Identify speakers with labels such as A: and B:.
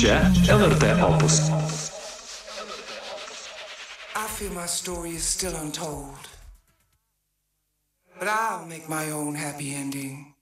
A: Čia LRT Opus.
B: I feel my story is still untold, but I'll make my own happy ending.